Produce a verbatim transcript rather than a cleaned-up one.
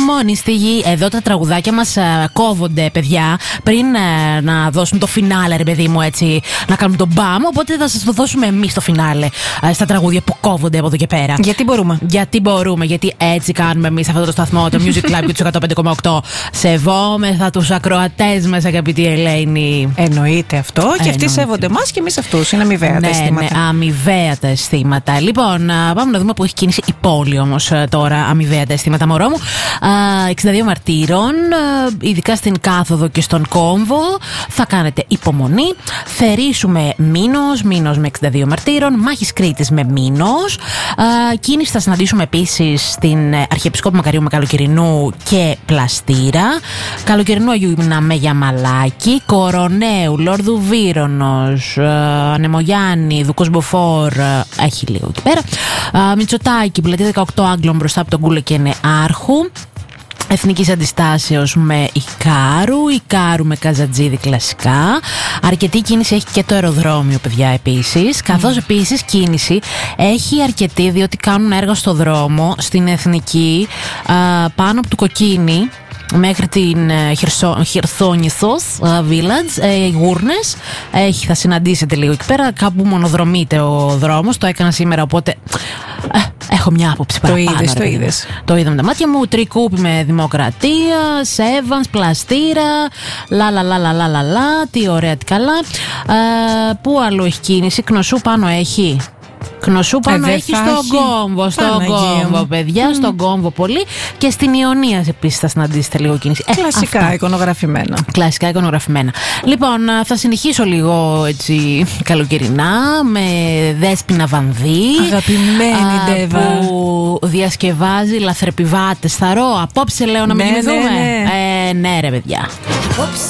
μόνοι στη γη. Εδώ τα τραγουδάκια μας uh, κόβονται, παιδιά, πριν uh, να δώσουν το φινάλε, ρε παιδί μου, έτσι, να κάνουν τον μπαμ. Οπότε θα σας το δώσουμε εμείς το φινάλε uh, στα τραγούδια που κόβονται από εδώ και πέρα. Γιατί μπορούμε. Γιατί μπορούμε, γιατί έτσι κάνουμε εμείς αυτό το σταθμό, το Music Club και του εκατό πέντε κόμμα οκτώ. Σεβόμεθα τους ακροατές μας, αγαπητή Ελένη. Εννοείται αυτό. Και Εννοείται. αυτοί σέβονται εμάς και εμείς αυτούς. Είναι αμοιβαία Ναι, τα αισθήματα. ναι, αμοιβαία τα αισθήματα. Λοιπόν, α, πάμε να δούμε που έχει κίνηση η πόλη όμως τώρα. Αμοιβαία τα αισθήματα, μωρό μου. Α, εξήντα δύο μαρτύρων, α, ειδικά στην κάθοδο και στον κόμβο. Θα κάνετε υπομονή. Θερήσουμε Μήνος, Μήνος με εξήντα δύο μαρτύρων. Μάχης Κρήτης με Μήνος. Α, κίνηση θα συναντήσουμε επίσης στην Αρχιεπισκόπου Μακαρίου με Καλοκαιρινού και Πλαστήρα. Καλοκαιρινού Αγίου Ιμνά με Γιαμαλάκη. Κοροναίου, Λόρδου Βύρονος, Ανεμογιάννη, Δουκός Μποφόρ, έχει λίγο εκεί πέρα. Μητσοτάκη, Πλατεία δεκαοκτώ, Άγγλων μπροστά από τον Κούλε και Νεάρχου. Εθνικής Αντιστάσεως με Ικάρου, Ικάρου με Καζατζίδη κλασικά. Αρκετή κίνηση έχει και το αεροδρόμιο, παιδιά, επίσης. Καθώς mm. επίσης κίνηση έχει αρκετή, διότι κάνουν έργα στο δρόμο, στην Εθνική, α, πάνω από του Κοκκίνη μέχρι την Χερσόνησος Village, ε, Γούρνες. Έχει, θα συναντήσετε λίγο εκεί πέρα. Κάπου μονοδρομείται ο δρόμος. Το έκανα σήμερα, οπότε ε, έχω μια άποψη παραπάνω. Το είδες, το είδες. Το είδα με τα μάτια μου. Τρικούπι με Δημοκρατία, Σέβανς, Πλαστήρα. Λα λα λα λα λα λα λα. Τι ωραία, τι καλά. Ε, πού άλλο έχει κίνηση? Κνωσού πάνω έχει. Κνωσού πάνω ε, έχει στον κόμβο, στον κόμβο, παιδιά, mm. στον κόμβο πολύ. Και στην Ιωνία επίσης θα συναντήσετε λίγο κίνηση. Κλασικά ε, εικονογραφημένα. Κλασικά εικονογραφημένα. Λοιπόν, θα συνεχίσω λίγο έτσι καλοκαιρινά με Δέσποινα Βανδύ. Αγαπημένη Ντέβα. Που διασκευάζει Λαθρεπιβάτες. Θαρώ, απόψε λέω να μην ναι, δούμε. Ναι, ναι. Ε, ναι, ρε παιδιά.